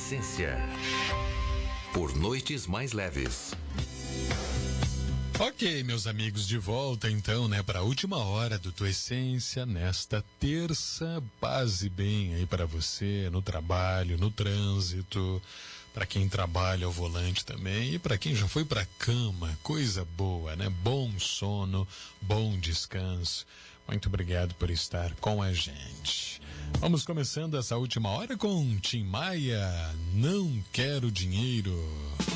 Essência. Por noites mais leves. Ok, meus amigos, de volta então, né, para a última hora do Tua Essência, nesta terça. Paz e bem aí para você, no trabalho, no trânsito, para quem trabalha ao volante também e para quem já foi para cama, coisa boa, né? Bom sono, bom descanso. Muito obrigado por estar com a gente. Vamos começando essa última hora com Tim Maia, Não Quero Dinheiro.